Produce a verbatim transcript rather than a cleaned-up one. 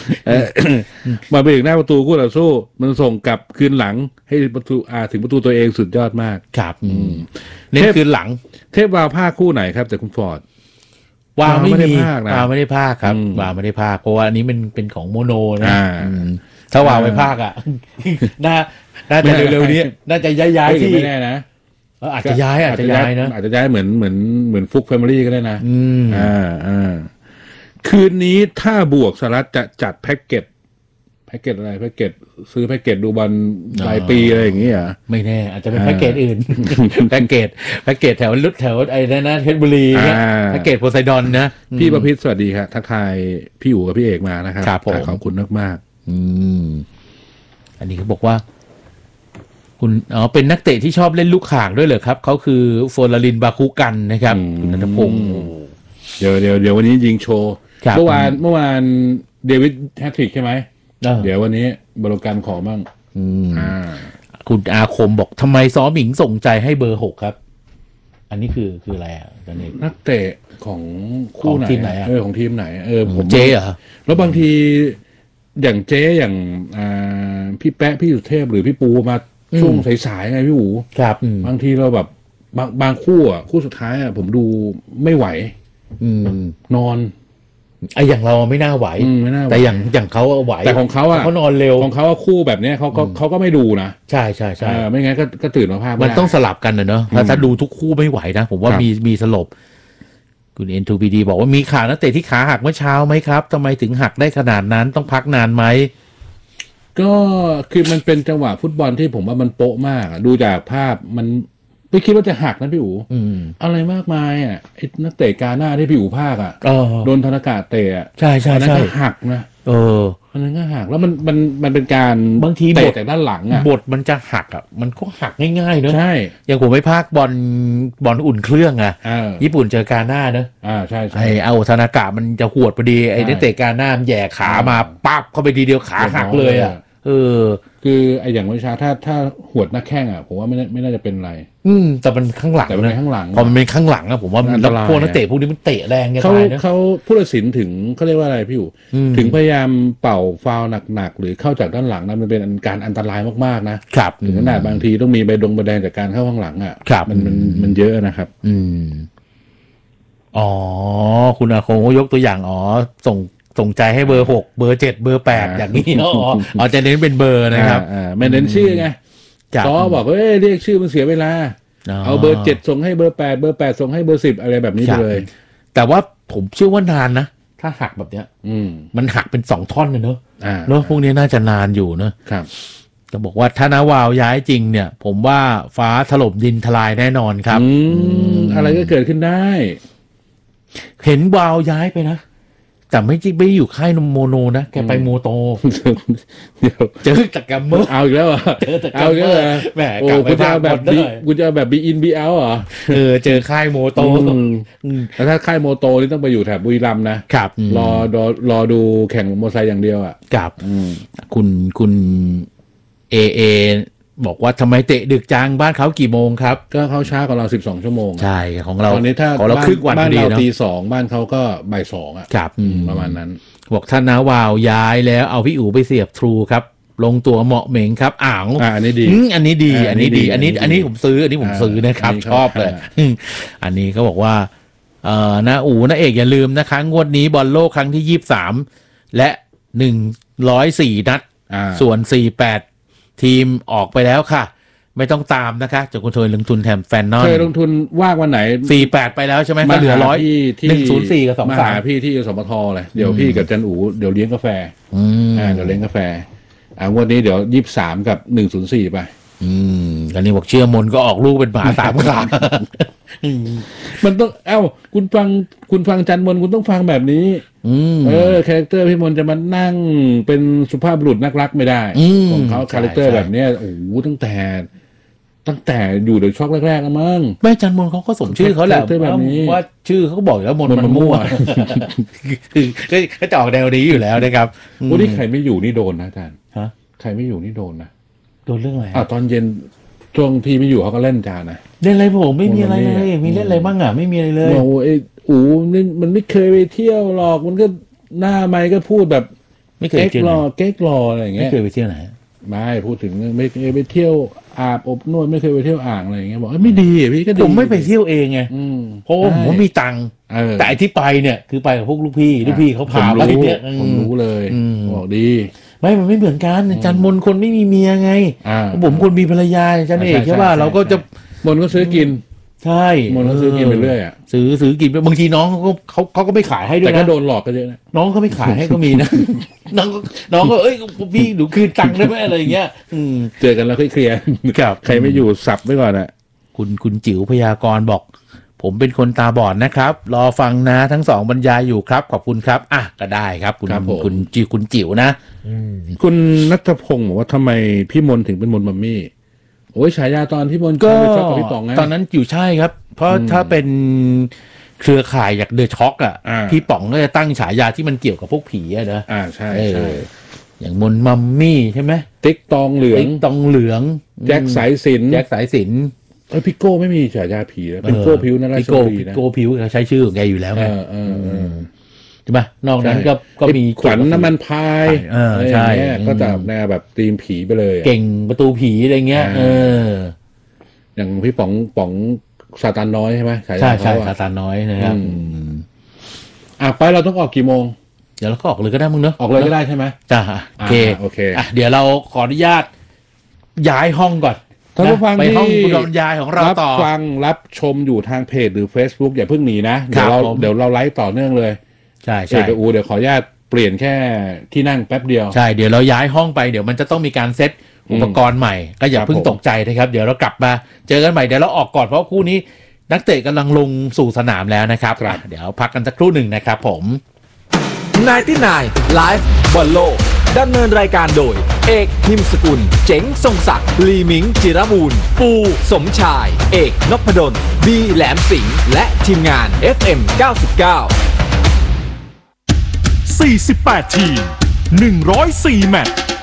มาไปถึงหน้าประตูคู่ต่อสู้มันส่งกลับคืนหลังให้ประตูอ่าถึงประตูตัวเองสุดยอดมากครับเน้นคืนหลังเทพวาวภาคคู่ไหนครับจากคุณฟอร์ดวาวไม่มีวาวไม่ได้ภาคครับวาวไม่ได้ภาคเพราะว่าอันนี้มันเป็นของโมโนนะถ้าวาวไปภาคอ่ะน่าน่าจะเร็วๆนี้น่าจะย้ายๆที่ไม่แน่นะอาจจะย้ายอาจจะย้ายนะอาจจะย้ายเหมือนเหมือนเหมือนฟุกแฟมิลี่ก็ได้นะอ่าอ่าคืนนี้ถ้าบวกสลัดจะจัดแพ็กเกจแพ็กเกจอะไรแพ็กเกจซื้อแพ็กเกจดูบอลรายปีอะไรอย่างเงี้ยไม่แน่อาจจะเป็นแพ็กเกจอื่นแพ็กเกจแพ็กเกจแถวลุดแถวไอ้นั่นนะเพชรบุรีเนี่ยแพ็กเกจโพไซดอนนะพี่ประพิตรสวัสดีครับทักทายพี่อู๋กับพี่เอกมานะครับขอบคุณมากมากอืมอันนี้เขาบอกว่าคุณอ๋อเป็นนักเตะที่ชอบเล่นลูกข่างด้วยเหรอครับเขาคือโฟลารินบาคุกันนะครับคุณณัฐพงศ์เดี๋ยวเดี๋ยวเดี๋ยววันนี้ยิงโชว์เมื่อวานเมื่อวานเดวิดแฮตทริกใช่ไหมเดี๋ยววันนี้บริการขอบ้างอ่าคุณอาคมบอกทำไมซ้อหมิงส่งใจให้เบอร์หกครับอันนี้คือคืออะไรอ่ะตอนนี้นักเตะของคู่ไหนทีมไหนเออของทีมไหนเออผมเจ๊เหรอแล้วบางทีอย่างเจ๊อย่างอ่าพี่แป๊ะพี่สุเทพหรือพี่ปูมาช่วงสายๆไงพี่อู๋ครับบางทีเราแบบบางบางคู่อ่ะคู่สุดท้ายอ่ะผมดูไม่ไหวนอนไอ้อย่างเราไม่น่าไหวแต่อย่างอย่างเขาไหวแต่ของเขาอ่ะเขานอนเร็วของเขาคู่แบบนี้เขาก็เขาก็ไม่ดูนะใช่ใช่ใช่ไม่งั้นก็ก็ตื่นมาภาพมันต้องสลับกันนะเนอะถ้าดูทุกคู่ไม่ไหวนะผมว่ามีมีสลบคุณ เอ็น ทู พี ดี บอกว่ามีข่าวนักเตะที่ขาหักเมื่อเช้าไหมครับทำไมถึงหักได้ขนาดนั้นต้องพักนานไหมก็คือมันเป็นจังหวะฟุตบอลที่ผมว่ามันโป๊ะมากดูจากภาพมันไม่คิดว่าจะหักนะพี่อู๋อะไรมากมายอ่ะไอ้นักเตะกาหน้าที่พี่อู๋ภาคอ่ะโดนธนากาเตะใช่ใช่ใช่หักนะเออมันนั้นก็หักแล้วมันมันมันเป็นการบางทีเตะจากด้านหลังอ่ะบทมันจะหักอ่ะมันก็หักง่ายๆเนอะใช่อย่างผมไปภาคบอลบอลอุ่นเครื่องอ่ะญี่ปุ่นเจอกาหน้าเนอะอ่าใช่ใช่ไอเอาธนากามันจะหวดพอดีไอ้นักเตะกาหน้ามันแย่ขามาปั๊บเข้าไปทีเดียวขาหักเลยอ่ะเออคือไอ้อย่างวิชาถ้าถ้าหวดหน้าแข้งอ่ะผมว่าไม่ไม่น่าจะเป็นไรอืมแต่มันข้างหลังแต่มันข้างหลังพอมันเป็นข้างหลังอะผมว่ามันพวกนักเตะพวกนี้มันเตะแรงเขาเขาผู้ตัดสินถึงเขาเรียกว่าอะไรพี่อยู่ถึงพยายามเป่าฟาวล์หนักๆหรือเข้าจากด้านหลังนั้นมันเป็นการอันตรายมากๆนะครับถึงขนาดบางทีต้องมีใบดงใบแดงจากการเข้าข้างหลังอ่ะมันมันมันเยอะนะครับอืมอ๋อคุณอาคงก็ยกตัวอย่างอ๋อส่งส่งใจให้เบอร์หกเบอร์เจ็ดเบอร์แปดอย่างนี้อ๋ออ๋อจะเน้นเป็นเบอร์นะครับอ่าไม่เน้นชื่อไงซอบอกเฮ้ยเรียกชื่อมันเสียเวลาเอาเบอร์เจ็ดส่งให้เบอร์แปดเบอร์แปดส่งให้เบอร์สิบอะไรแบบนี้เลยแต่ว่าผมเชื่อว่านานนะถ้าหักแบบเนี้ยมันหักเป็นสองท่อนเลยเนอะเนอะพวกนี้น่าจะนานอยู่เนอะครับจะบอกว่าถ้านาวาวย้ายจริงเนี่ยผมว่าฟ้าถล่มดินทลายแน่นอนครับอะไรก็เกิดขึ้นได้เห็นวาวย้ายไปนะแต่ไม่จริงไม่อยู่ค่ายนมโมโนนะแกไปโมโตเดี๋ยวเจอจากกัมเมอร์เอาอีกแล้วเหรอเจอจากกัมเมอร์แหมโอ้คุณจะเอาแบบคุณจะเอาแบบบีอินบีเอาเหรอเออเจอค่ายโมโตแล้วถ้าค่ายโมโตนี่ต้องไปอยู่แถบบุรีรัมย์นะครับรอรอรอดูแข่งมอเตอร์ไซค์อย่างเดียวอ่ะกับคุณคุณเอเอบอกว่าทำไมเตะดึกจังบ้านเขากี่โมงครับก็เขาช้ากว่าเราสิบสองชั่วโมงใช่ของเราตอนนี้ถ้าของเราครึ่งวันบ้านเราตีสองบ้านเขาก็บ่ายสองอ่ะครับประมาณนั้นบอกท่านน้าวาวย้ายแล้วเอาพี่อู๋ไปเสียบทรูครับลงตัวเหมาะเหม่งครับอ้าวอันนี้ดีอันนี้ดีอันนี้ดีอันนี้อันนี้ผมซื้ออันนี้ผมซื้อนะครับชอบเลยอันนี้เขาบอกว่าเอ่อน้าอู๋น้าเอกอย่าลืมนะคะงวดนี้บอลโลกครั้งที่ยี่สิบสามและหนึ่งร้อยสี่นัดส่วนสี่สิบแปดทีมออกไปแล้วค่ะไม่ต้องตามนะคะจากคุณเคยลงทุนแถมแฟนนอนเคยลงทุนว่างวันไหนสี่สิบแปดไปแล้วใช่ไหมก็เหลือร้อยหนึ่งศูนย์สี่กับสองสามพี่ที่สมทเลยเดี๋ยวพี่กับจันอูเดี๋ยวเลี้ยงกาแฟอ่าเดี๋ยวเลี้ยงกาแฟอ่างวดนี้เดี๋ยวยี่สิบสามกับหนึ่งศูนย์สี่ไปอืมอันนี้บอกเชื่อมนก็ออกลูกเป็นหมาสามขามันต้องเอ้าคุณฟังคุณฟังจันมนคุณต้องฟังแบบนี้เออคาแรคเตอร์พี่มนจะมานั่งเป็นสุภาพบุรุษนักรักไม่ได้ของเขาคาแรคเตอร์แบบนี้โอ้โหตั้งแต่ตั้งแต่อยู่เดี๋ยวช็อกแรกๆอะมั้งแม่จันมนเขาก็สมชื่อเขาแหละว่าชื่อเขาก็บอกแล้วมนมันมั่วคือก็จะออกแนวนี้อยู่แล้วนะครับวันนี้ใครไม่อยู่นี่โดนนะอาจารย์ฮะใครไม่อยู่นี่โดนนะโดนเรื่องอะไรอ่ะตอนเย็นช่วงพี่ไม่อยู่เขาก็เล่นจานนะเล่นอะไรผมไม่มีอะไรเลยมีเล่นอะไรบ้างอ่ะไม่มีอะไรเลยโอ้ไอ้อู๋มันไม่เคยไปเที่ยวหรอกมันก็หน้าไมค์ก็พูดแบบไม่เคยเก๊กเที่ยวรไหนอเก๊กรออะไรอย่างไม่เงี้ยเคยไปเที่ยวไหนไม่พูดถึงไม่เคยไปเที่ยวอาบอบนวดไม่เคยไปเที่ยวอ่างอะไรอย่างเงี้ยบอกไม่ดีพี่ก็ดีผมไม่ไปเที่ยวเองไงเพราะผมมีตังค์แต่ไอ้ที่ไปเนี่ยคือไปกับพวกลูกพี่ลูกพี่เขาพาไปเนี่ยผมรู้เลยบอกดีไม่มันไม่เหมือนกันจันมนคนไม่มีเมียไงผมคนมีภรรยาจันเอกใช่ป่ะเราก็จะมนก็ซื้อกินใช่มนก็ซื้อกินไปเรื่อยอ่ะซื้อซื้อกินบางทีน้องเขาเขาเขาก็ไม่ขายให้ด้วยนะแต่ก็โดนหลอกกันเยอะนะน้องเขาไม่ขายให้ก็มีนะน้องน้องก็เอ้ยพี่หนูคืนตังค์ได้ไหมอะไรอย่างเงี้ยเจอกันแล้วค่อยเคลียร์ใครไม่อยู่สับไว้ก่อนอ่ะคุณคุณจิ๋วพยากรณ์บอกผมเป็นคนตาบอดนะครับรอฟังนะทั้งสองบรรยายอยู่ครับขอบคุณครับอ่ะก็ได้ครับคุณคุณจิ๋วคุณจิ๋วนะคุณณัฐพงศ์บอกว่าทำไมพี่มนถึงเป็นมนมัมมี่โอ้ยฉายาตอนพี่มนก็ชอบกับพี่ป๋องไงตอนนั้นอยู่ใช่ครับเพราะถ้าเป็นเครือข่ายจากเดอะช็อคอ่ะพี่ป๋องก็จะตั้งฉายาที่มันเกี่ยวกับพวกผีอ่ะนะอ่าใช่ใช่อย่างมนมัมมี่ใช่ไหมติ๊กตองเหลืองติ๊กตองเหลืองแจ็คสายสิญจน์แจ็คสายสิญจน์เออพี่โก้ไม่มีฉายาผีแล้วเป็นโก้ผิวนั่นแหละพี่โก้พี่โก้ผิวเขาใช้ชื่อของแกอยู่แล้วไงใช่ไหมนอกนั้นก็ก็มีขวัญน้ำมันพายเออใช่ก็จะแนวแบบธีมผีไปเลยเก่งประตูผีอะไรเงี้ยเอออย่างพี่ป๋องป๋องซาตานน้อยใช่ไหมใช่ใช่ซาตานน้อยนะครับอ่ะไปเราต้องออกกี่โมงเดี๋ยวเราก็ออกเลยก็ได้มึงเนอะออกเลยก็ได้ใช่ไหมจ้าโอเคโอเคอ่ะเดี๋ยวเราขออนุญาตย้ายห้องก่อนท่านผู้ฟังที่ไปห้องบรรยายของเราต่อรับฟังรับชมอยู่ทางเพจหรือ Facebook อย่าเพิ่งหนีนะเดี๋ยวเราเดี๋ยวเราไลฟ์ต่อเนื่องเลยใช่ใช่อูเดี๋ยวขออนุญาตเปลี่ยนแค่ที่นั่งแป๊บเดียวใช่เดี๋ยวเราย้ายห้องไปเดี๋ยวมันจะต้องมีการเซตอุปกรณ์ใหม่ก็อย่าเพิ่งตกใจนะครับเดี๋ยวเรากลับมาเจอกันใหม่เดี๋ยวเราออกก่อนเพราะคู่นี้นักเตะกำลังลงสู่สนามแล้วนะครับเดี๋ยวพักกันสักครู่หนึ่งนะครับผมไนน์ตี้ไนน์ Live บอลโลกดำเนินรายการโดยเอกหิมสกุลเจ๋งทรงศักดิ์ลีมิงจิรบูรณ์ปูสมชายเอกนพดลบีแหลมสิงห์และทีมงาน เอฟ เอ็ม เก้าสิบเก้าสี่สิบแปด ทีมหนึ่งร้อยสี่แมตช์